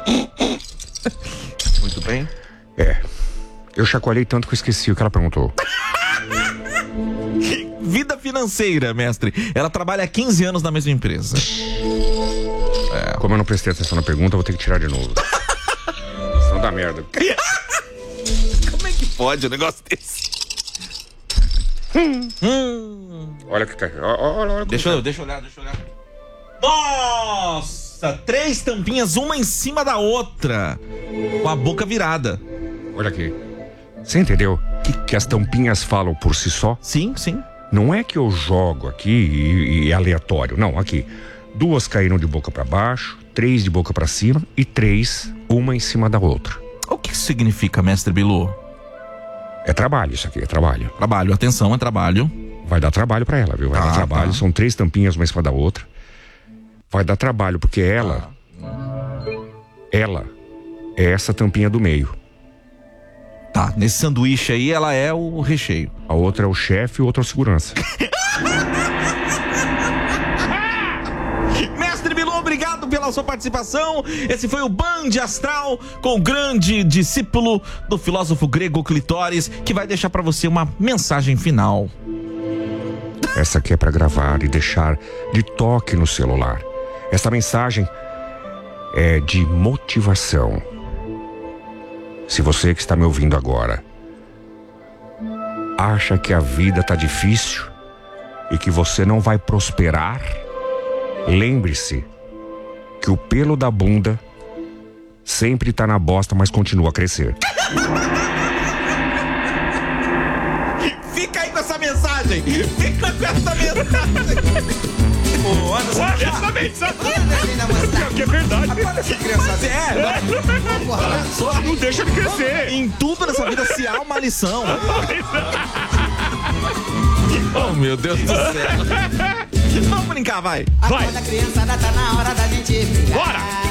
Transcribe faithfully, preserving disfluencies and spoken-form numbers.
Muito bem. É. Eu chacoalhei tanto que eu esqueci o que ela perguntou. Vida financeira, mestre. Ela trabalha há quinze anos na mesma empresa. É. Como eu não prestei atenção na pergunta, eu vou ter que tirar de novo. Senão dá merda. Como é que pode um negócio desse? Hum. Hum. Olha que... Olha, olha, deixa, eu, deixa eu olhar, deixa eu olhar. Nossa! Três tampinhas, uma em cima da outra. Com a boca virada. Olha aqui. Você entendeu? Que, que as tampinhas falam por si só? Sim, sim. Não é que eu jogo aqui e, e é aleatório. Não, aqui. Duas caíram de boca pra baixo, três de boca pra cima e três, uma em cima da outra. O que isso significa, mestre Bilu? É trabalho isso aqui, é trabalho. Trabalho, atenção, é trabalho. Vai dar trabalho pra ela, viu? Vai tá, dar trabalho. Tá. São três tampinhas uma em cima da outra. Vai dar trabalho, porque ela... Ah. Ela é essa tampinha do meio. Tá, nesse sanduíche aí ela é o recheio. A outra é o chefe e o outro é o segurança. Mestre Bilu, obrigado pela sua participação. Esse foi o Band Astral com o grande discípulo do filósofo grego Clitóris, que vai deixar pra você uma mensagem final. Essa aqui é pra gravar e deixar de toque no celular. Essa mensagem é de motivação. Se você que está me ouvindo agora acha que a vida tá difícil e que você não vai prosperar, lembre-se que o pelo da bunda sempre tá na bosta, mas continua a crescer. Fica aí com essa mensagem! Fica com essa mensagem! Pô, olha essa, essa mensagem! Que é verdade! Olha essa criança! Mas é! Só não deixa de crescer! Em tudo nessa vida se há uma lição! Oh, meu Deus do céu! Vamos brincar, vai! Vai! Acorda, criançada, tá na hora da gente brincar. Bora!